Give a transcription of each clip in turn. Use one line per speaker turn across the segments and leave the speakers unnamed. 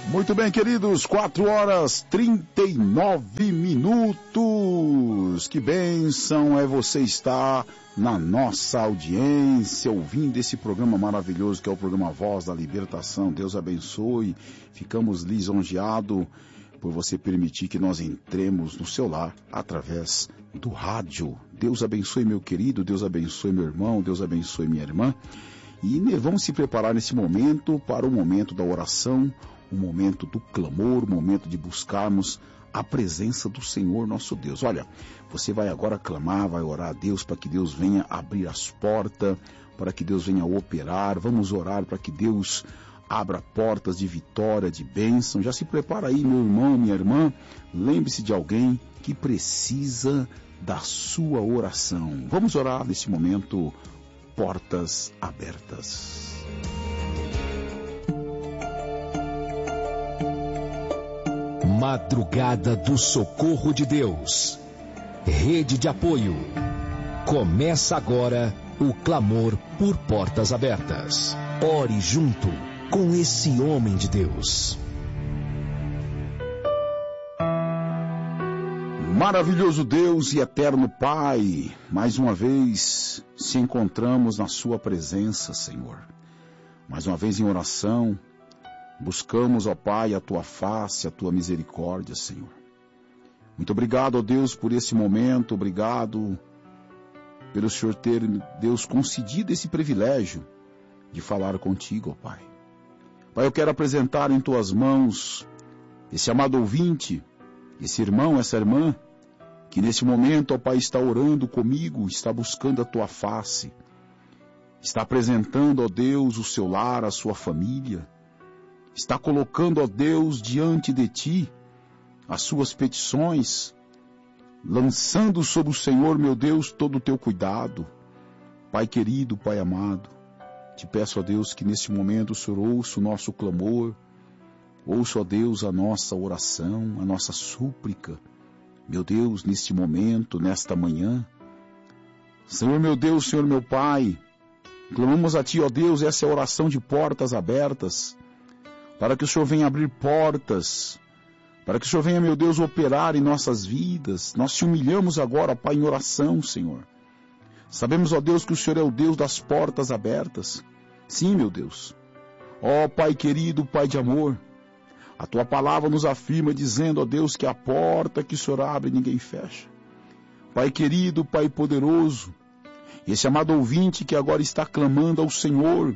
Muito bem, queridos, 4h39. Que bênção é você estar na nossa audiência, ouvindo esse programa maravilhoso que é o programa Voz da Libertação. Deus abençoe. Ficamos lisonjeados por você permitir que nós entremos no seu lar através do rádio. Deus abençoe, meu querido, Deus abençoe, meu irmão, Deus abençoe, minha irmã. E vamos se preparar nesse momento para o momento da oração, o momento do clamor, o momento de buscarmos a presença do Senhor nosso Deus. Olha, você vai agora clamar, vai orar a Deus para que Deus venha abrir as portas, para que Deus venha operar. Vamos orar para que Deus abra portas de vitória, de bênção. Já se prepara aí, meu irmão, minha irmã. Lembre-se de alguém que precisa da sua oração. Vamos orar nesse momento, portas abertas.
Madrugada do Socorro de Deus. Rede de apoio. Começa agora o clamor por portas abertas. Ore junto com esse homem de Deus.
Maravilhoso Deus e eterno Pai, mais uma vez se encontramos na sua presença, Senhor. Mais uma vez em oração, buscamos, ó Pai, a Tua face, a Tua misericórdia, Senhor. Muito obrigado, ó Deus, por esse momento. Obrigado pelo Senhor ter, Deus, concedido esse privilégio de falar contigo, ó Pai. Pai, eu quero apresentar em Tuas mãos esse amado ouvinte, esse irmão, essa irmã, que nesse momento, ó Pai, está orando comigo, está buscando a Tua face, está apresentando, ó Deus, o seu lar, a sua família, está colocando, ó Deus, diante de Ti as suas petições, lançando sobre o Senhor, meu Deus, todo o Teu cuidado. Pai querido, Pai amado, te peço, ó Deus, que nesse momento o Senhor ouça o nosso clamor, ouça, ó Deus, a nossa oração, a nossa súplica. Meu Deus, neste momento, nesta manhã, Senhor meu Deus, Senhor meu Pai, clamamos a Ti, ó Deus, essa é a oração de portas abertas, para que o Senhor venha abrir portas, para que o Senhor venha, meu Deus, operar em nossas vidas. Nós te humilhamos agora, Pai, em oração, Senhor. Sabemos, ó Deus, que o Senhor é o Deus das portas abertas. Sim, meu Deus. Ó Pai querido, Pai de amor, a Tua palavra nos afirma dizendo, ó Deus, que a porta que o Senhor abre ninguém fecha. Pai querido, Pai poderoso, esse amado ouvinte que agora está clamando ao Senhor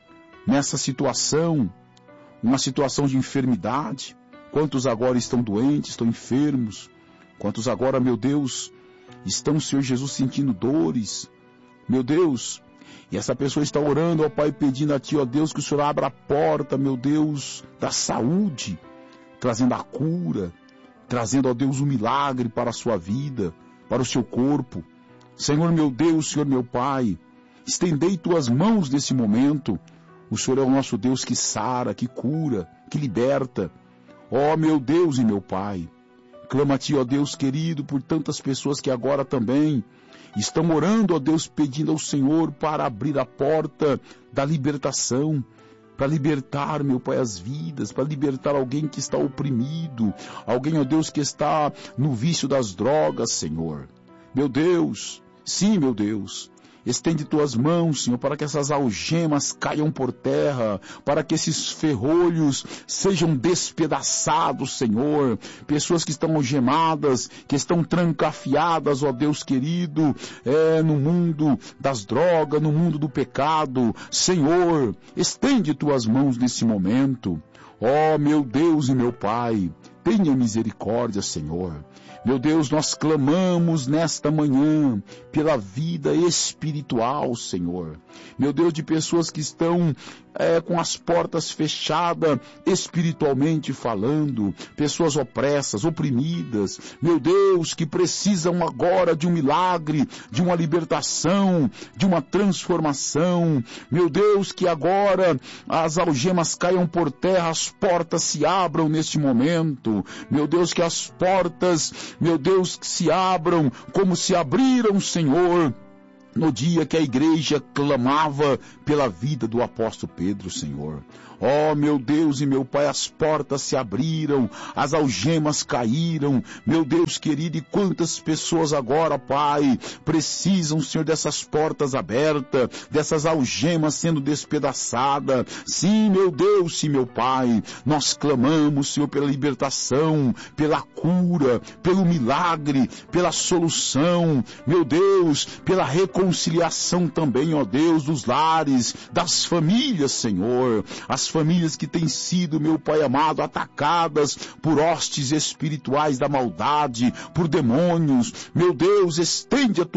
nessa situação, uma situação de enfermidade. Quantos agora estão doentes, estão enfermos? Quantos agora, meu Deus, estão, Senhor Jesus, sentindo dores? Meu Deus, e essa pessoa está orando, ó Pai, pedindo a Ti, ó Deus, que o Senhor abra a porta, meu Deus, da saúde, trazendo a cura, trazendo, ó Deus, um milagre para a sua vida, para o seu corpo. Senhor meu Deus, Senhor meu Pai, estendei Tuas mãos nesse momento. O Senhor é o nosso Deus que sara, que cura, que liberta. Ó meu Deus e meu Pai, clamo a Ti, ó Deus querido, por tantas pessoas que agora também estão orando, ó Deus, pedindo ao Senhor para abrir a porta da libertação, para libertar, meu Pai, as vidas, para libertar alguém que está oprimido, alguém, ó Deus, que está no vício das drogas, Senhor. Meu Deus, sim, meu Deus, estende Tuas mãos, Senhor, para que essas algemas caiam por terra, para que esses ferrolhos sejam despedaçados, Senhor. Pessoas que estão algemadas, que estão trancafiadas, ó Deus querido, no mundo das drogas, no mundo do pecado. Senhor, estende Tuas mãos nesse momento. Ó meu Deus e meu Pai, tenha misericórdia, Senhor. Meu Deus, nós clamamos nesta manhã pela vida espiritual, Senhor. Meu Deus, de pessoas que estão com as portas fechadas, espiritualmente falando, pessoas opressas, oprimidas, meu Deus, que precisam agora de um milagre, de uma libertação, de uma transformação. Meu Deus, que agora as algemas caiam por terra, as portas se abram neste momento. Meu Deus, que as portas, meu Deus, que se abram como se abriram, Senhor, no dia que a igreja clamava pela vida do apóstolo Pedro, Senhor. Ó, meu Deus e meu Pai, as portas se abriram, as algemas caíram, meu Deus querido, e quantas pessoas agora, Pai, precisam, Senhor, dessas portas abertas, dessas algemas sendo despedaçadas. Sim, meu Deus, sim, meu Pai, nós clamamos, Senhor, pela libertação, pela cura, pelo milagre, pela solução, meu Deus, pela reconciliação também, ó Deus, dos lares, das famílias, Senhor, as famílias que têm sido, meu Pai amado, atacadas por hostes espirituais da maldade, por demônios. Meu Deus, estende a